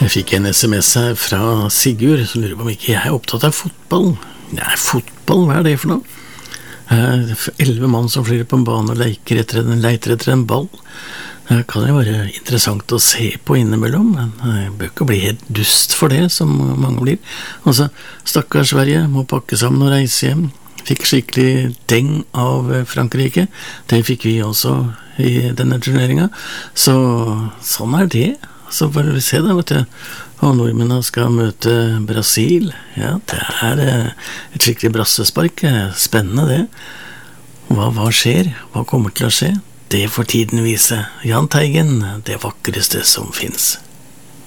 Jeg fikk en SMS her fra Sigurd som lurer på om ikke jeg er opptatt av fotball. Nei, fotball, hva er det for noe? 11 mann som flyr på en bane og leiter etter en ball. Det kan jo være interessant å se på innimellom, men jeg bør ikke bli helt dust for det, som mange blir. Altså, stakkars Sverige må pakke sammen og reise hjem. Fikk skikkelig deng av Frankrike. Det fikk vi også i denne turneringen. Så sånn er det. Så får vi se da, vet du. Og nordmennene skal møte Brasil. Ja, det er et skikkelig brassespark. Spennende det. Hva skjer? Hva kommer til å skje? Det får tiden vise. Jahn Teigen, det vakreste som finnes.